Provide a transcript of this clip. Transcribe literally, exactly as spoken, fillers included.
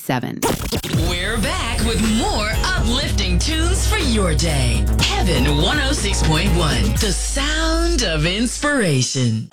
seven. We're back with more uplifting tunes for your day. Heaven one oh six point one, the sound of inspiration.